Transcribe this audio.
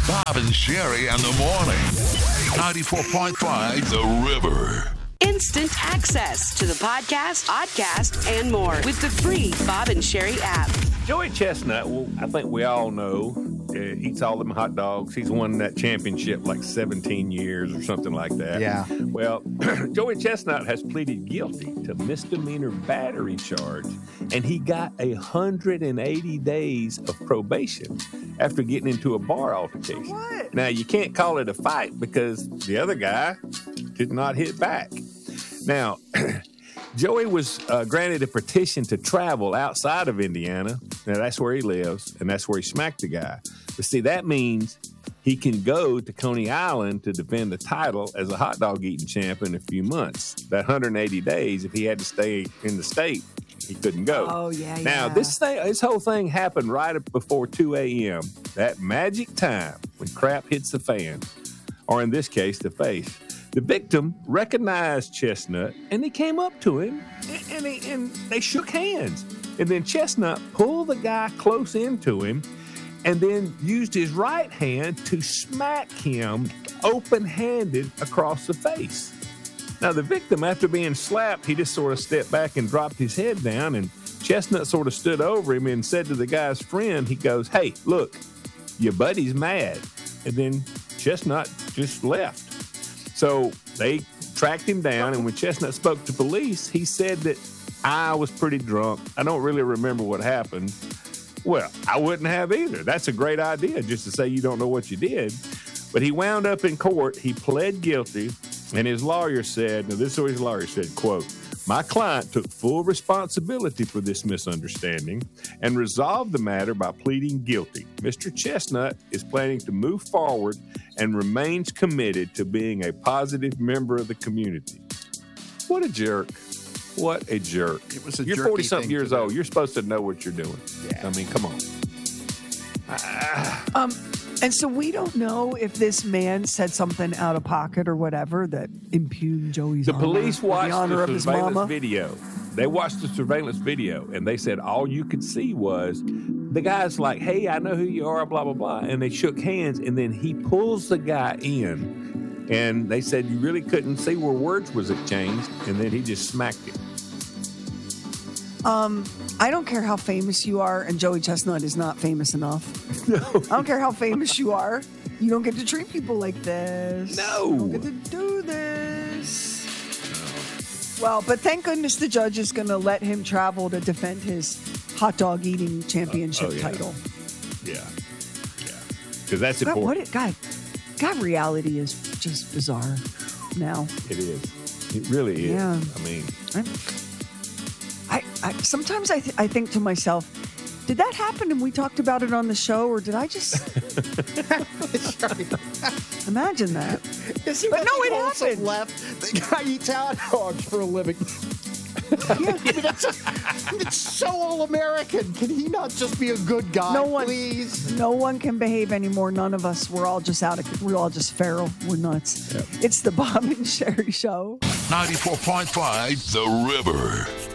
Bob and Sherry in the morning. 94.5 The River. Instant access to the podcast, podcast, and more with the free Bob and Sherry app. Joey Chestnut, well, I think we all know, eats all them hot dogs. He's won that championship like 17 years or something like that. Yeah. Well, Joey Chestnut has pleaded guilty to misdemeanor battery charge, and he got 180 days of probation after getting into a bar altercation. What? Now, you can't call it a fight because the other guy did not hit back. Now, Joey was granted a petition to travel outside of Indiana. Now, that's where he lives, and that's where he smacked the guy. But see, that means he can go to Coney Island to defend the title as a hot dog eating champ in a few months. That 180 days, if he had to stay in the state, he couldn't go. Oh, yeah, Now, this whole thing happened right before 2 a.m., that magic time when crap hits the fan, or in this case, the face. The victim recognized Chestnut, and they came up to him, and they shook hands. And then Chestnut pulled the guy close into him and then used his right hand to smack him open-handed across the face. Now, the victim, after being slapped, he just sort of stepped back and dropped his head down, and Chestnut sort of stood over him and said to the guy's friend, he goes, "Hey, look, your buddy's mad." And then Chestnut just left. So they tracked him down, and when Chestnut spoke to police, he said that I was pretty drunk. I don't really remember what happened. Well, I wouldn't have either. That's a great idea, just to say you don't know what you did. But he wound up in court. He pled guilty, and his lawyer said, now this is what his lawyer said, quote, "My client took full responsibility for this misunderstanding and resolved the matter by pleading guilty. Mr. Chestnut is planning to move forward and remains committed to being a positive member of the community." What a jerk. What a jerk. It was a You're jerky 40-something thing years to do. old. You're supposed to know what you're doing. Yeah. I mean, come on. And so we don't know if this man said something out of pocket or whatever that impugned Joey's The honor, police or watched the honor the of his surveillance mama. video. They watched the surveillance video, and they said all you could see was the guy's like, "Hey, I know who you are," blah, blah, blah. And they shook hands, and then he pulls the guy in, and they said you really couldn't see where words was exchanged, and then he just smacked him. I don't care how famous you are, and Joey Chestnut is not famous enough. No. I don't care how famous you are. You don't get to treat people like this. No. You don't get to do this. Well, but thank goodness the judge is going to let him travel to defend his hot dog eating championship title. Yeah. Because that's God, important. God, reality is just bizarre now. It is. It really is. Yeah. I mean, I sometimes I think to myself, did that happen and we talked about it on the show, or did I just imagine that? Is he But no, it also happened. left? The guy eats hot dogs for a living. I mean, it's so all-American. Can he not just be a good guy, please? No one can behave anymore. None of us. We're all just we're all just feral. We're nuts. Yep. It's the Bob and Sherry Show. 94.5 The River.